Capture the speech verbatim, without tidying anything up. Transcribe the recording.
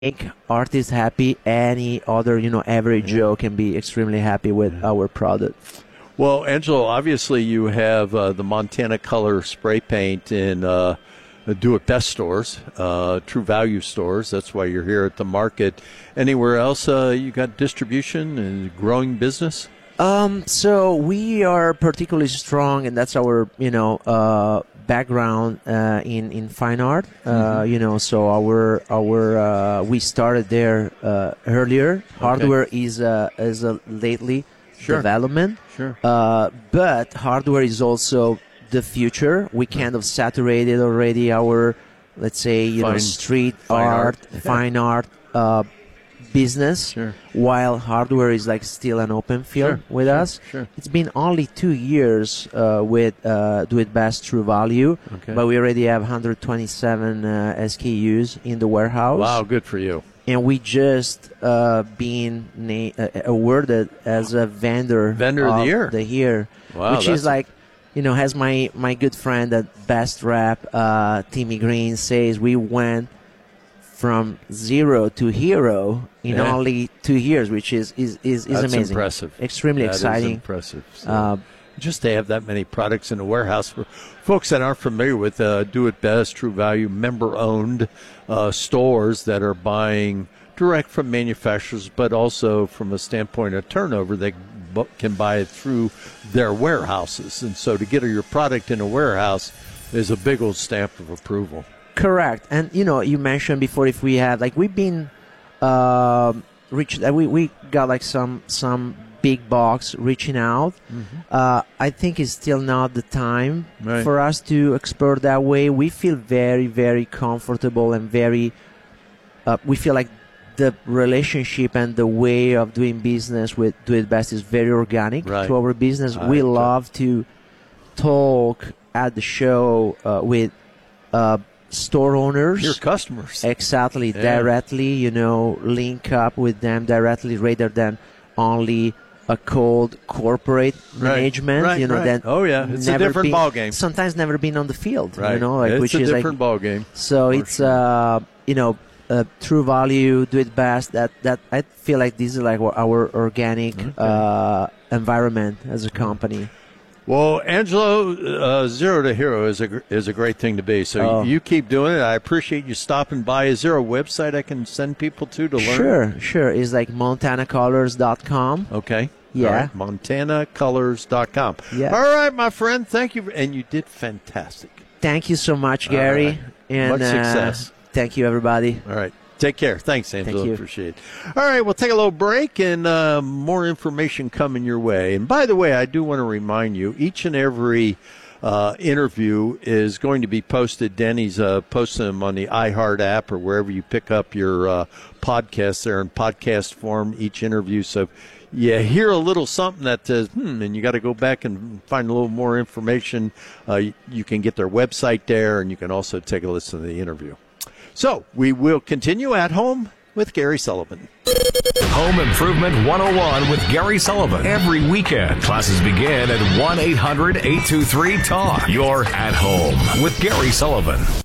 make artists happy, any other, you know, average Joe can be extremely happy with our product. Well, Angelo, obviously you have uh, the Montana Color spray paint in uh, Do It Best stores, uh, True Value stores. That's why you're here at the market. Anywhere else uh, you got distribution and growing business? Um, so we are particularly strong, and that's our, you know, uh, background uh, in in fine art. Uh, mm-hmm. You know, so our our uh, we started there uh, earlier. Okay. Hardware is uh, is a lately sure. development. Sure. Uh, but hardware is also the future. We kind of saturated already our, let's say, you fine, know, street fine art, art. fine art. Uh, business sure. while hardware is like still an open field sure. with sure. us. Sure. It's been only two years uh, with uh, Do It Best True Value, okay. but we already have one hundred twenty-seven uh, S K Us in the warehouse. Wow, good for you. And we just uh, been na- uh, awarded as a vendor vendor of the year, the year wow, which is like, you know, has my my good friend at Best Rap, uh, Timmy Green, says we went from zero to hero in yeah. only two years, which is is is, is That's amazing. Impressive. Extremely that exciting. Is impressive. So uh, just to have that many products in the warehouse. For folks that aren't familiar with uh, Do It Best, True Value, member-owned uh, stores that are buying direct from manufacturers, but also from a standpoint of turnover, they b- can buy it through their warehouses. And so to get your product in a warehouse is a big old stamp of approval. Correct. And, you know, you mentioned before if we had, like, we've been uh, reached, uh, we, we got, like, some some big box reaching out. Mm-hmm. Uh, I think it's still not the time right. for us to explore that way. We feel very, very comfortable and very, uh, we feel like the relationship and the way of doing business with Do It Best is very organic right. to our business. I we love to talk at the show uh, with uh, store owners, your customers, exactly, yeah. directly, you know, link up with them directly rather than only a cold corporate right. management, right, you know, right. that oh yeah, it's a different been, ball game. Sometimes never been on the field, right. you know, like it's which a is different like, ball game. So it's sure. uh, you know, uh, True Value, Do It Best. That that I feel like this is like our organic okay. uh, environment as a company. Well, Angelo, uh, Zero to Hero is a is a great thing to be. So oh. you keep doing it. I appreciate you stopping by. Is there a website I can send people to to learn? Sure, sure. It's like montana colors dot com. Okay. Yeah. All right. montana colors dot com. Yeah. All right, my friend. Thank you. And you did fantastic. Thank you so much, Gary. Right. And much success. Uh, thank you, everybody. All right. Take care. Thanks, Angelo. Thank you. Appreciate it. All right, we'll take a little break and uh, more information coming your way. And by the way, I do want to remind you, each and every uh, interview is going to be posted. Danny's uh, posting them on the iHeart app or wherever you pick up your uh, podcasts there in podcast form, each interview. So you hear a little something that says, hmm, and you got to go back and find a little more information. Uh, you, you can get their website there, and you can also take a listen to the interview. So we will continue at home with Gary Sullivan. Home Improvement one oh one with Gary Sullivan. Every weekend, classes begin at one eight hundred eight two three talk. You're at home with Gary Sullivan.